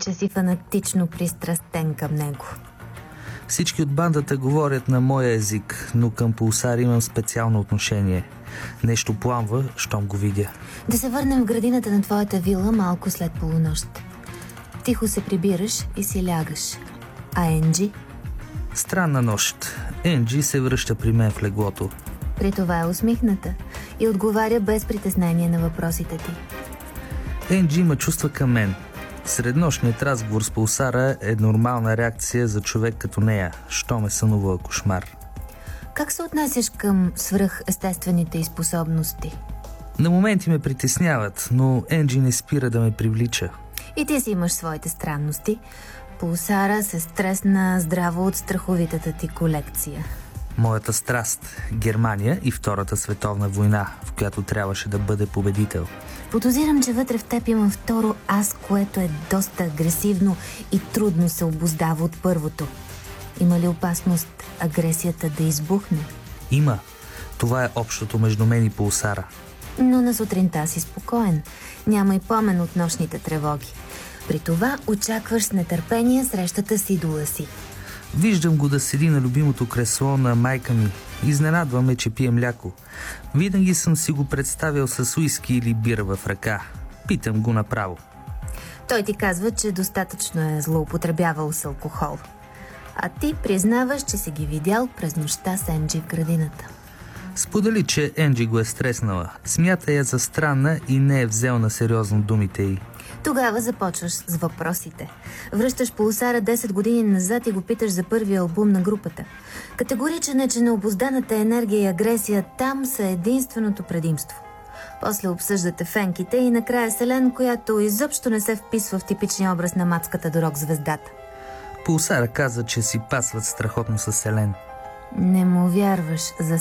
че си фанатично пристрастен към него. Всички от бандата говорят на моя език, но към Пулсар имам специално отношение. Нещо пламва, щом го видя. Да се върнем в градината на твоята вила малко след полунощ. Тихо се прибираш и си лягаш. А Енджи? Странна нощ. Енджи се връща при мен в леглото. При това е усмихната и отговаря без притеснение на въпросите ти. Енджи има чувства към мен. Среднощният разговор с Пулсара е нормална реакция за човек като нея, що ме сънува кошмар. Как се отнасяш към свръхестествените й способности? На моменти ме притесняват, но Енджи не спира да ме привлича. И ти си имаш своите странности. Пулсара се стресна здраво от страховитата ти колекция. Моята страст – Германия и Втората световна война, в която трябваше да бъде победител. Подозирам, че вътре в теб има второ аз, което е доста агресивно и трудно се обуздава от първото. Има ли опасност агресията да избухне? Има. Това е общото между мен и Пулсара. Но на сутринта си спокоен. Няма и помен от нощните тревоги. При това очакваш с нетърпение срещата с идола си. Виждам го да седи на любимото кресло на майка ми. Изненадваме, че пие мляко. Винаги съм си го представил с уиски или бира в ръка. Питам го направо. Той ти казва, че достатъчно е злоупотребявал с алкохол. А ти признаваш, че си ги видял през нощта с Енджи в градината. Сподели, че Енджи го е стреснала. Смята я за странна и не е взел на сериозно думите й. Тогава започваш с въпросите. Връщаш Пулсара 10 години назад и го питаш за първия албум на групата. Категоричен е, че необузданата енергия и агресия там са единственото предимство. После обсъждате фенките и накрая Селен, която изобщо не се вписва в типичния образ на мацката до рок-звездата. Пулсара каза, че си пасват страхотно с Селен. Не му вярваш за